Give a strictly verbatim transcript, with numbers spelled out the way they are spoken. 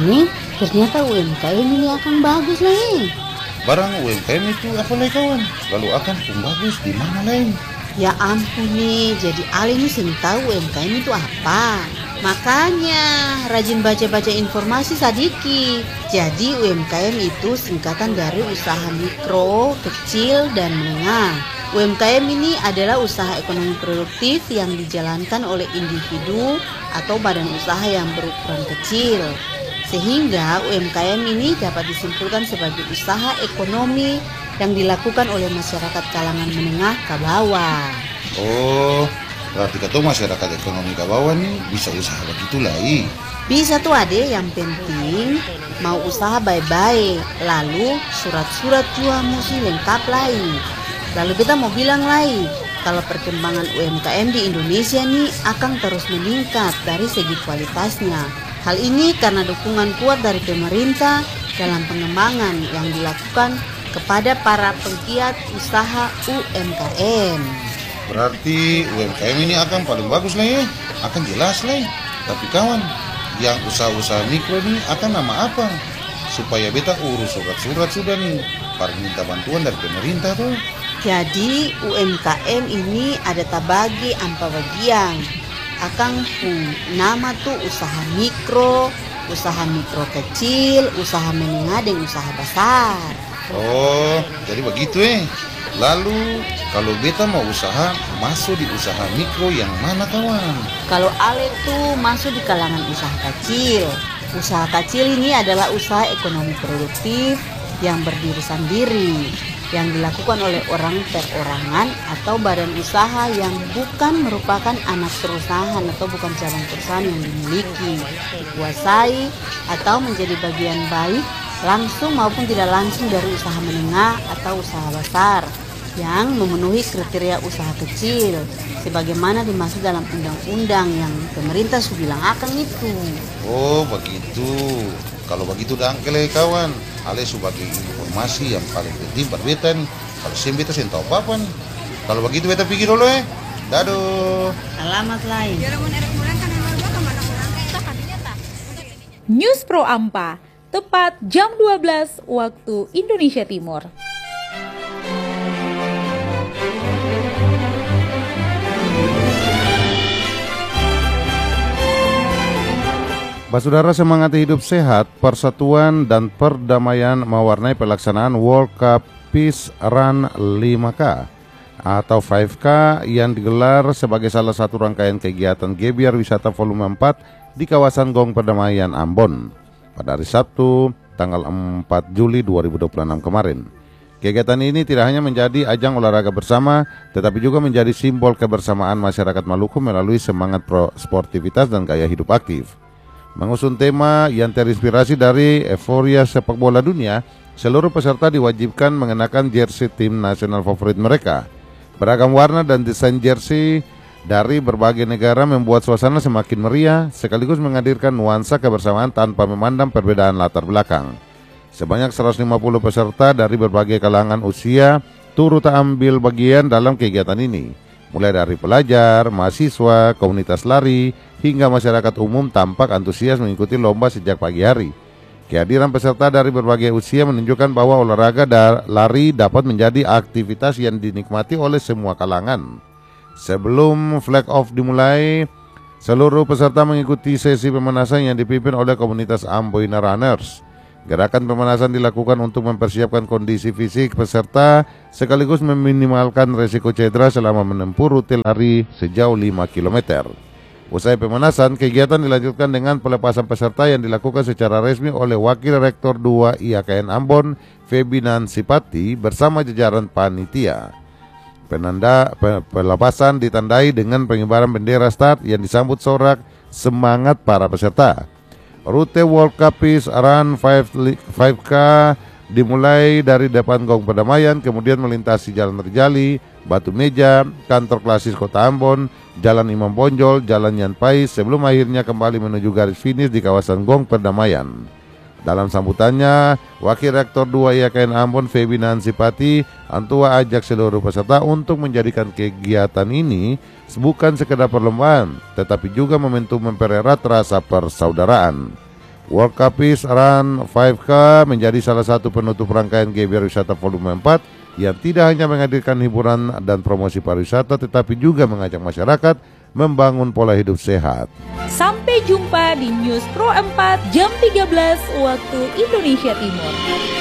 nih, ternyata U M K M ini akan bagus lah nih. Barang U M K M itu apa lagi kawan? Lalu akan pun bagus di mana lain? Ya ampun nih, jadi Ale ini sing tahu U M K M itu apa. Makanya rajin baca-baca informasi Sadiki. Jadi U M K M itu singkatan dari usaha mikro, kecil, dan menengah. U M K M ini adalah usaha ekonomi produktif yang dijalankan oleh individu atau badan usaha yang berukuran kecil. Sehingga U M K M ini dapat disimpulkan sebagai usaha ekonomi yang dilakukan oleh masyarakat kalangan menengah ke bawah. Oh, berarti kata masyarakat ekonomi ke bawah nih bisa usaha begitu lah. Bisa tuh ade, yang penting mau usaha baik-baik. Lalu surat-surat juga mesti lengkap lagi. Lalu kita mau bilang lagi, kalau perkembangan U M K M di Indonesia nih akan terus meningkat dari segi kualitasnya. Hal ini karena dukungan kuat dari pemerintah dalam pengembangan yang dilakukan kepada para penggiat usaha U M K M. Berarti U M K M ini akan paling bagus lah ya, akan jelas lah. Tapi kawan, yang usaha-usaha mikro ini akan nama apa? Supaya beta urus surat-surat sudah nih, para minta bantuan dari pemerintah tuh. Jadi U M K M ini ada tabagi ampa bagian. Akang pun nama tuh usaha mikro, usaha mikro kecil, usaha menengah, dan usaha besar. Oh, jadi begitu eh. Lalu kalau beta mau usaha, masuk di usaha mikro yang mana kawan? Kalau Ale tuh masuk di kalangan usaha kecil. Usaha kecil ini adalah usaha ekonomi produktif yang berdiri sendiri, yang dilakukan oleh orang perorangan atau badan usaha yang bukan merupakan anak perusahaan atau bukan cabang perusahaan yang dimiliki, dikuasai, atau menjadi bagian baik langsung maupun tidak langsung dari usaha menengah atau usaha besar yang memenuhi kriteria usaha kecil sebagaimana dimaksud dalam undang-undang yang pemerintah sudah bilang akan itu. Oh begitu. Kalau begitu dangkel kawan, Ale sebagai informasi yang paling penting buat beta nih. Kalau sim beta sen tahu apa nih. Kalau begitu beta pikir dulu eh. Daduh. Alamat lain. News Pro Ampa, tepat jam dua belas waktu Indonesia Timur. Saudara, semangat hidup sehat, persatuan dan perdamaian mewarnai pelaksanaan World Cup Peace Run lima K atau lima K yang digelar sebagai salah satu rangkaian kegiatan Gebiar Wisata Volume empat di kawasan Gong Perdamaian Ambon pada hari Sabtu tanggal empat Juli dua ribu dua puluh enam kemarin. Kegiatan ini tidak hanya menjadi ajang olahraga bersama, tetapi juga menjadi simbol kebersamaan masyarakat Maluku melalui semangat pro sportivitas dan gaya hidup aktif. Mengusung tema yang terinspirasi dari euforia sepak bola dunia, seluruh peserta diwajibkan mengenakan jersey tim nasional favorit mereka. Beragam warna dan desain jersey dari berbagai negara membuat suasana semakin meriah, sekaligus menghadirkan nuansa kebersamaan tanpa memandang perbedaan latar belakang. Sebanyak seratus lima puluh peserta dari berbagai kalangan usia turut ambil bagian dalam kegiatan ini. Mulai dari pelajar, mahasiswa, komunitas lari, hingga masyarakat umum tampak antusias mengikuti lomba sejak pagi hari. Kehadiran peserta dari berbagai usia menunjukkan bahwa olahraga dan lari dapat menjadi aktivitas yang dinikmati oleh semua kalangan. Sebelum flag off dimulai, seluruh peserta mengikuti sesi pemanasan yang dipimpin oleh komunitas Amboina Runners. Gerakan pemanasan dilakukan untuk mempersiapkan kondisi fisik peserta sekaligus meminimalkan resiko cedera selama menempuh rute lari sejauh lima kilometer. Usai pemanasan, kegiatan dilanjutkan dengan pelepasan peserta yang dilakukan secara resmi oleh Wakil Rektor dua I A K N Ambon, Febinan Sipati, bersama jajaran panitia. Penanda, pe, pelepasan ditandai dengan pengibaran bendera start yang disambut sorak semangat para peserta. Rute World Cup Peace Run lima K dimulai dari depan Gong Perdamaian, kemudian melintasi Jalan Terjali, Batu Meja, Kantor Klasis Kota Ambon, Jalan Imam Bonjol, Jalan Yan Pais, sebelum akhirnya kembali menuju garis finish di kawasan Gong Perdamaian. Dalam sambutannya, Wakil Rektor dua I A K N Ambon, Febinan Sipati, Antua ajak seluruh peserta untuk menjadikan kegiatan ini bukan sekedar perlombaan, tetapi juga momentum mempererat rasa persaudaraan. World Cup Peace Run lima K menjadi salah satu penutup rangkaian G B R Wisata Volume empat yang tidak hanya menghadirkan hiburan dan promosi pariwisata tetapi juga mengajak masyarakat membangun pola hidup sehat. Sampai jumpa di News Pro empat jam tiga belas waktu Indonesia Timur.